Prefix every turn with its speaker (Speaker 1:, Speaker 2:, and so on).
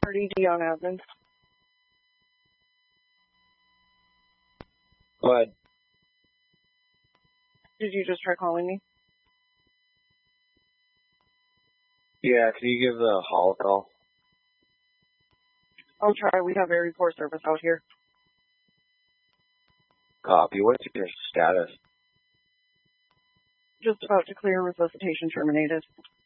Speaker 1: RDD on admin.
Speaker 2: Go ahead.
Speaker 1: Did you just try calling me?
Speaker 2: Yeah, can you give the hall a call?
Speaker 1: I'll try. We have very poor service out here.
Speaker 2: Copy. What's your status?
Speaker 1: Just about to clear, resuscitation terminated.